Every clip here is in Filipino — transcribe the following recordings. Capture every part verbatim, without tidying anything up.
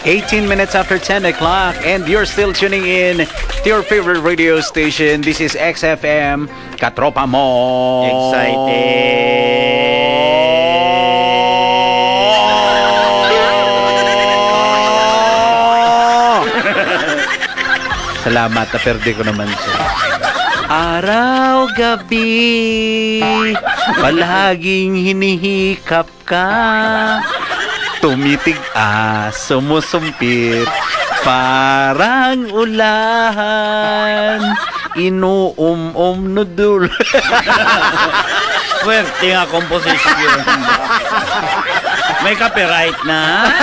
eighteen minutes after ten o'clock, and you're still tuning in to your favorite radio station. This is X F M, Katropa mo. Excited. Salamat, naperde ko naman siya. Araw, gabi, palaging hinihikap ka. Tumitig ah, sumusumpit, parang ulahan, inuum-um nudul. Swerte nga composition. May copyright na.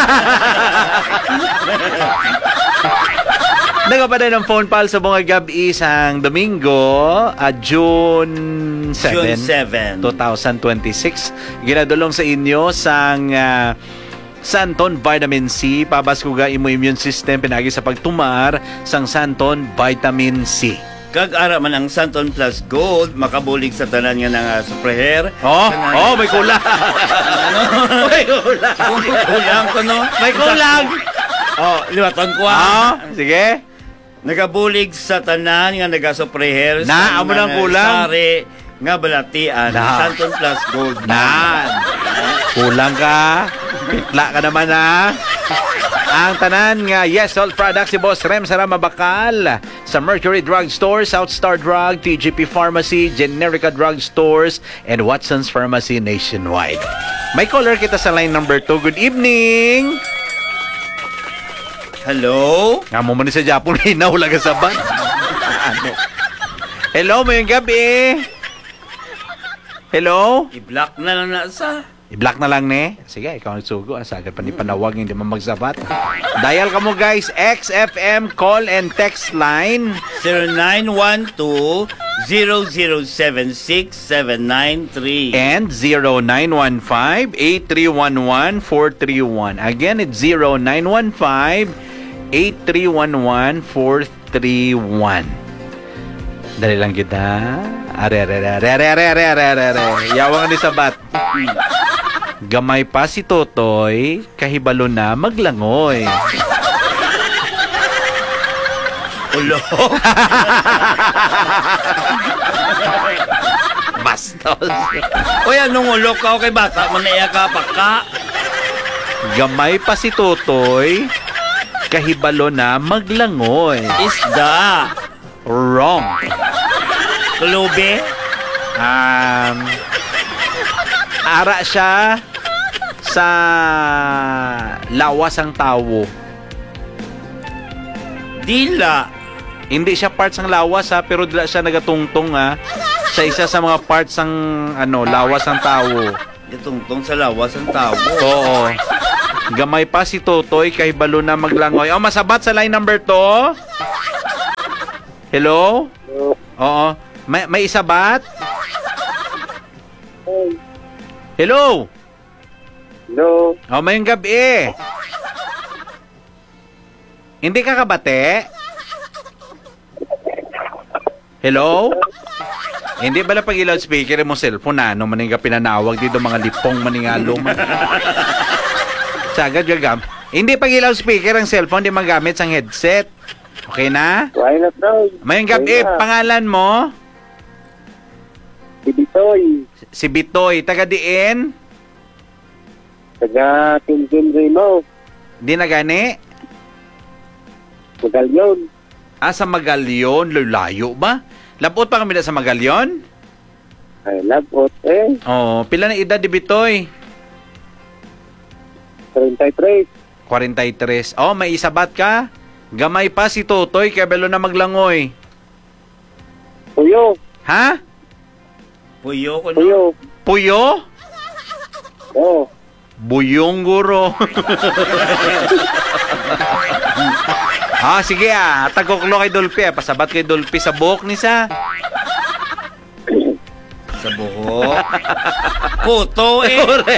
Nagapaday ng phone pal sa mga gabi isang Domingo, uh, June seventh, twenty twenty-six. Ginadulong sa inyo sang uh, Santon Vitamin C. Pabaskuga imo immune system pinagi sa pagtumar sang Santon Vitamin C. Kag-ara man ang Santon Plus Gold, makabulig sa tanan nga ng uh, superhair. Oh, Tanan, oh, may kulang. ano? May kulang. Kulang ko, no? May kulang. Oh, liwatan ko ah. Oh, sige. Nagabulig sa tanan nga naga-superhair. Na, amo nang kulang. Sari nga balatian. Na. Santon Plus Gold. Na. Kulang ka. Pitla ka naman ha. Ang tanan nga Yes All Products si Boss Rem Sara Mabakal sa Mercury Drug Store, South Star Drug, T G P Pharmacy, Generica Drug Stores, and Watson's Pharmacy nationwide. May caller kita sa line number two. Good evening. Hello? Nga mo man sa Japon, hinahula ka sa ban. Ano? Hello, may gabi. Hello? I-block na lang na sa. I-block na lang ne. Sige, ikaw ang sugo. Asagad pa ni panawag, hindi man magsabat. Dial ka mo guys, X F M call and text line zero nine one two zero zero seven six seven nine three and zero nine one five eight three one one four three one. Again, it's zero nine one five eight three one one four three one. Dali lang kita. Are, are, are, are, are, are, are, are, are. Yawang ni sabat. Gamay pa si Totoy, kahibalo na maglangoy. Ulo. Bastos. Uy, anong ulo ka? Okay, bata, manaya ka pa ka. Gamay pa si Totoy, kahibalo na maglangoy. Isda. Wrong. Kulube. Um, ara siya sa lawas ang tawo. Dila. Hindi siya parts ng lawas ha, pero dila siya nagatungtong ha. Sa isa sa mga parts ng ano, lawas ng tawo. Itungtong sa lawas ang tao. Oo. Gamay pa si Totoy, kahibalo na maglangoy. Oh, masabat sa line number two. Hello? Oo. May, may isabat? Hello? Hello? Oh, mayong gabi. Hindi ka kabate? Hello? Hindi ba na pag i-loudspeaker mo cellphone na? No, maning ka pinanawag dito mga lipong maningalo man. Sagad gagam. Hindi pag i-loudspeaker ang cellphone, di magamit sang headset. Okay na? Why not now? Mayong gabi, pangalan mo? Si Bitoy. Si Bitoy. Taga diin? Taga Tintin Reno. Di na gani? Magalyon. Ah, sa Magalyon. Lulayo ba? Labot pa kami na sa Magalyon? Ay, labot eh. Oo. Pila na edad di Bitoy? thirty-three. forty-three. Oh, may isabat ka? Gamay pa si Totoy, kabelo na maglangoy. Puyo. Ha? Puyo ko, no? Puyo. Puyo? Oh. Buyong guro. Ah, sige ah. Tagoklo kay Dolphy ah. Pasabat kay Dolphy sa buhok ni sa. Sa buhok. Puto eh.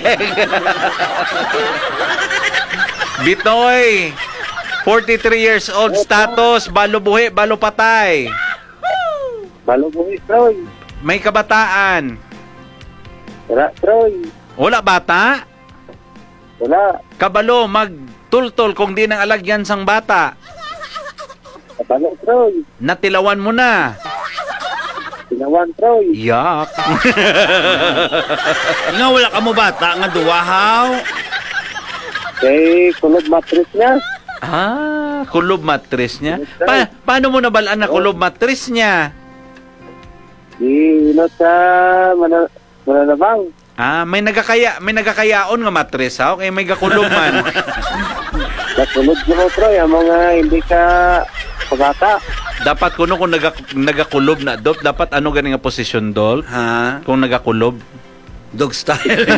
Bitoy. forty-three years old status. Balo buhi, balo patay. Balo buhi, Troy. May kabataan. Wala, Troy. Wala bata? Wala. Kabalo, mag Tultol kung di nang alagyan sang bata. Kabalo, Troy. Natilawan mo na. Tinawan, Troy. Yak. Nga wala ka mo bata nga duwahaw. Kay kulob matris niya. Ah, kulob matris niya. Pa paano mo nabalaan na kulob matris niya? Di inot sa mana mananabang. Ah, may nagakaya, may nagakayaon nga matris ha. Okay, may gakulob man. Nakulod mo, Troy. Ang mga hindi ka pagata. Dapat kuno kung naga, nagakulob na dop, dapat ano gani nga posisyon dol? Ha? Kung nagakulob. Dog style.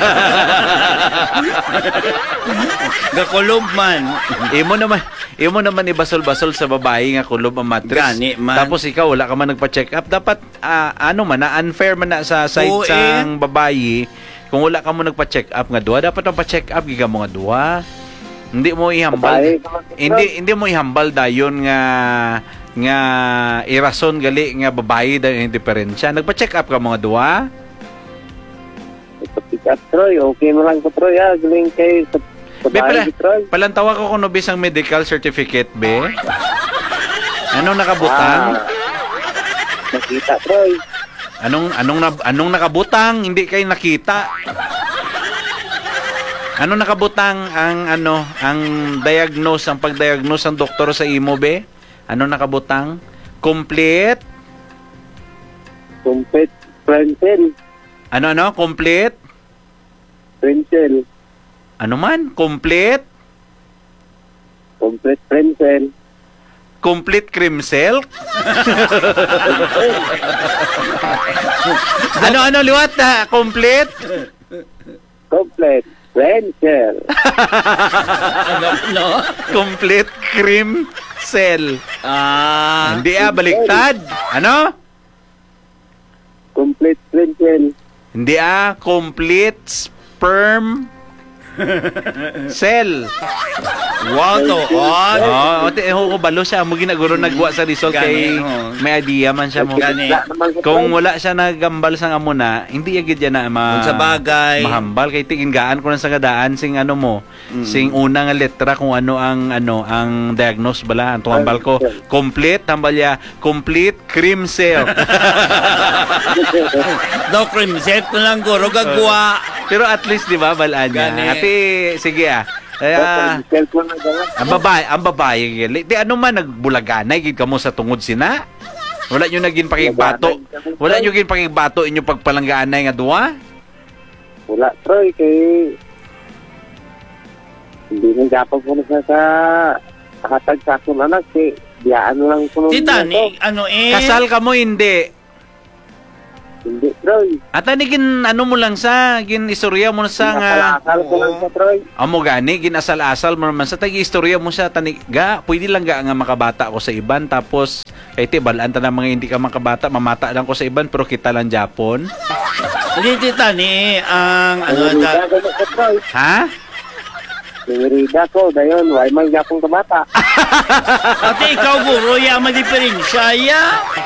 Gakulob man. Imo naman, imo naman ibasol-basol sa babae nga kulob ang matris. Gani man. Tapos ikaw wala ka man nagpa-check up. Dapat ah, ano man na unfair man na sa side Oo, sang babae. Kung wala ka mo nagpa-check up nga duwa, dapat ang pa-check up giga mo nga duwa. Hindi mo ihambal. Babae naman, Hindi hindi mo ihambal dayon nga nga irason gali nga babae dayon yung diferensya. Nagpa-check up ka mo nga duwa. Ipapikat, Troy. Okay mo lang ko, Troy. Ha? Galing kay sa, sa Be, pala, bahay, Troy. palantawa ko kung bisang medical certificate, be. Anong nakabutang? Ah, nakita, Troy. Anong anong na, anong nakabutang? Hindi kayo nakita. Anong nakabutang ang ano, ang diagnose, ang pag-diagnose ng doktor sa imo, be? Anong nakabutang? Complete? Complete Frenzel. Ano ano? Complete? Frenzel. Ano man? Complete? Complete Frenzel. Complete cream silk? ano ano liwat ha? Complete? Complete Frenzel. Ano, no? Complete cream cell. Ah. Hindi ah, baliktad. Ano? Complete Frenzel. Hindi ah, complete sperm cell. Wow to. Oh. Oh, ote eh ko balo siya mo ginaguro nagwa sa result kay Gani, oh. may idea man siya mo. Gani. Kung wala siya nagambal sang amo na, hindi agad yan na ma Kung sa bagay. mahambal kay tinggaan ko lang sa gadaan sing ano mo, Mm. sing una nga letra kung ano ang ano ang diagnose bala ang tumambal ko. Complete tambal ya, complete cream cell. Do cream set ko lang guro gagwa. Pero at least di ba balaan niya. Gani. Ate, sige ah. Kaya Frenzel ko na gawin. ang babae, ang babae, di ano man nagbulaganay gid kamo sa tungod sina. Wala nyo naging pakigbato. Wala nyo naging pakigbato inyo pagpalanggaanay nga duwa. Wala, Troy. Kay hindi nang gapag ko na sa sa hatag sa akong anak. Kay biyaan lang ko nung Tita, ito. ni, ano eh. Kasal ka mo hindi. Hindi, Troy. At ani gin ano mo lang sa gin istorya mo sa nga Nakakal ko lang sa Troy. amo gani gin asal-asal mo naman sa tagi istorya mo sa tani ga pwede lang ga nga makabata ko sa iban tapos kay ti balaan ta na mga hindi ka makabata mamata lang ko sa iban pero kita lang Japon. Hindi, tita, ni, ang, ano, Ano da, da? Sa Troy. Ha? Nangirida ko. Dayon, why man gapong kamata. ate, ikaw, guro, ya, madiferensya, ya.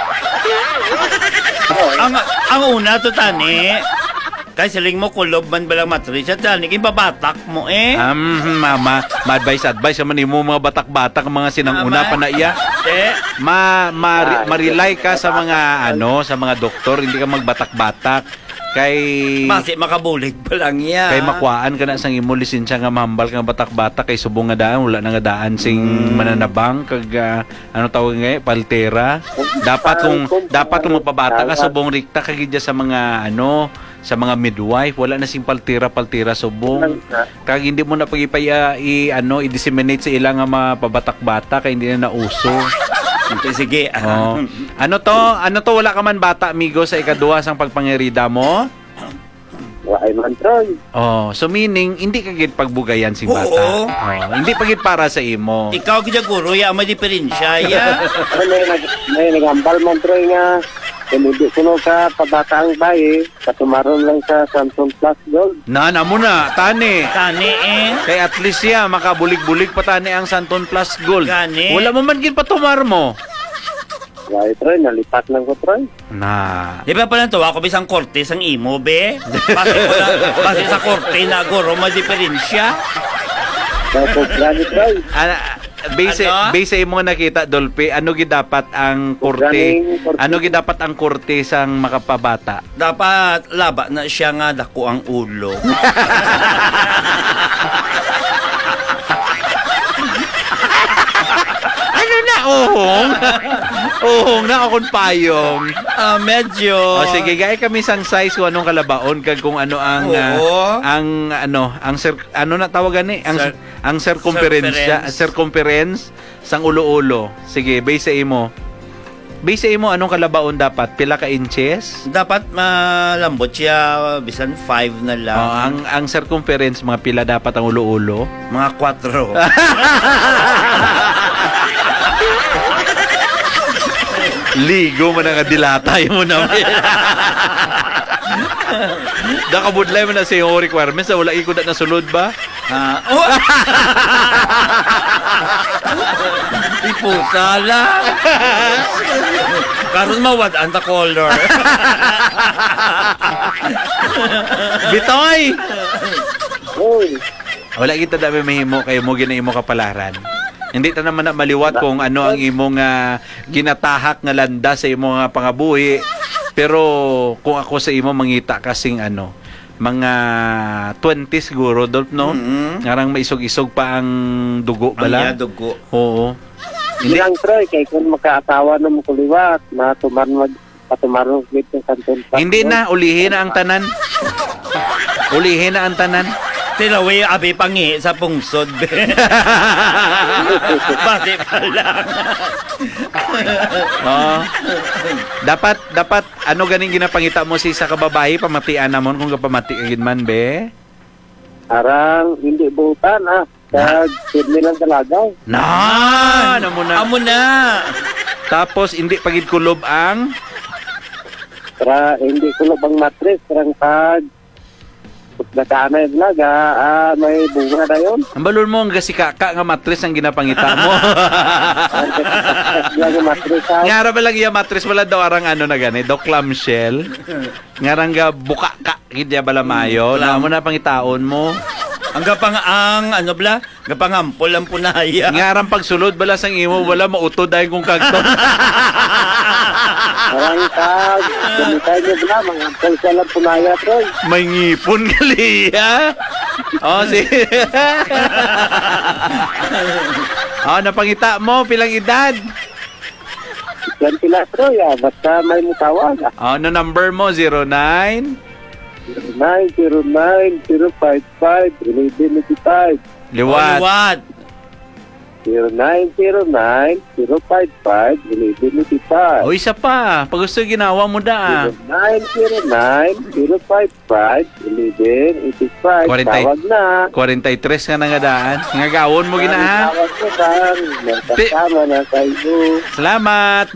ang, ang una, to, tani, kay siling mo, kulob man balang matris, at tani, ibabatak mo, eh. Um, mama, ma-advise advice naman mo mga batak-batak mga sinanguna Tama. pa na iya. Eh, Ma, ma, ma-rely ka sa mga ano, sa mga doktor, hindi ka magbatak-batak. Kay basi makabulig pa lang ya. kay makuhaan ka na sang imo lisensya nga mahambal nga batak-batak kay subong nga daan wala na nga daan sing mananabang kag ah, ano tawag nga eh, paltera. Dapat kung dapat kung magpabata ka subong rikta kag gidya sa mga ano sa mga midwife wala na sing paltera paltera subong kag hindi mo na pagipaya i ano i-disseminate sa ilang nga mapabatak-bata kay hindi na nauso. Okay, sige. Oh. Ano to? Ano to wala ka man bata amigo sa ikaduha sang pagpangirida mo? Why man, Troy. Oh, so meaning hindi ka gid pagbugayan si bata. Oo. Oh, hindi pa gid para sa imo. Ikaw, kaya guro, ya, madiferensya, ya. May, nag, may nagambal man, Troy, nga. Pinudi ko no ka pabata ang bayi. Katumaron lang sa Samsung Plus Gold. Nana mo na, tani. Tani, eh. Kay at least ya, makabulig-bulig pa tani ang Santon Plus Gold. Gani. Wala mo man gid patumar mo. Why, Troy? Nalipat lang ko, Troy. Na. Di ba pala to, ako bisang korte sang imo, be? Basi ko na, basi sa korte na guro, madiferensya. Tapos gani Troy. Ana, base Ano? base mo nakita Dolphy, ano gid dapat ang korte? Ganing korte. Ano gid dapat ang korte sang makapabata? Dapat laba na siya nga dako ang ulo. Ano na ohong? Ohong na akong payong. Ah, medyo. O sige, gaya kami sang size kung anong kalabaon kag kung ano ang ah, Oo. ang ano, ang cir- ano na tawagan ni? Ang Cir- ang circumference, circumference. circumference sang ulo-ulo. Sige, base sa imo. Base sa imo anong kalabaon dapat? Pila ka inches? Dapat malambot siya, bisan five na lang. Oh, ang ang circumference mga pila dapat ang ulo-ulo? Mga kwatro. Ligo man ang dilatay mo na. Nakabudlay mo na sa iyong requirements na wala ikot na sulod ba? Ah, oh! Ipusa lang. Karon mawad ang ta color. Bitoy! Uy, Wala kita dami mahimo kay mo ginaimo kapalaran. Hindi ta naman na maliwat kung ano ang imong uh, ginatahak nga landa sa imong nga pangabuhi. Pero kung ako sa imo mangita kasing ano, mga twenty siguro, Dolph, no? Mhm. Ngarang maisog-isog pa ang dugo Ang bala. iya dugo. Oo. hindi lang Troy, kay kung makaasawa na mo kuliwat, na tumarnog, patumarnog dito sa kanton. Hindi na, ulihin na ang tanan. Ulihin na ang tanan. Tilawi abi pangi sa pungsod. Bakit pa lang? Oo. Dapat, dapat, ano ganing ginapangita mo si sa kababae, pamatian namon kung kapamatian man, be? Arang hindi butan ah. Kag sirmi lang talagaw. Na! Ano mo na? Amo na. Tapos, hindi pagid kulob ang... Para hindi ko bang matres, parang tag. Nakaanay laga, ah, may bunga na yun. Ang balon mo, ang gasikaka nga matris ang ginapangita mo. Lagi matres ah. Ngara ba lang iya matris, wala daw arang ano na gani, do clamshell. Ngarang ga buka ka, kidya bala mayo. Na mo na pangitaon mo. Ang gapang ang ano bla? Gapang ampol ang punaya. Ngarang pagsulod bala sang imo, wala mautod dahil kung kagto. Parang tag. Gamitay niyo ba, mga pulsa lang punaya, Troy. May ngipon kaliya. Oh, si. Oh, napangita mo pilang edad. Yan pila, Troy ah. Basta may mutawag ah. Oh, no number mo zero nine nine zero nine zero five five eleven eighty-five. liwat. Liwat. zero nine zero nine zero five five eleven eighty-five. O isa pa, pag gusto ginawa mo da. zero nine zero nine zero five five eleven eighty-five. Quarantay- Tawag na. forty-three ka na nga daan. Nga gawon mo gina ha. Tawag ko, Dan. May kasama na kayo. Salamat.